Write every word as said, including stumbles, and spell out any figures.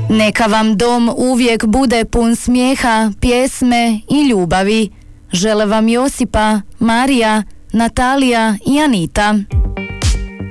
Neka vam dom uvijek bude pun smijeha, pjesme i ljubavi. Žele vam Josipa, Marija, Natalija i Anita.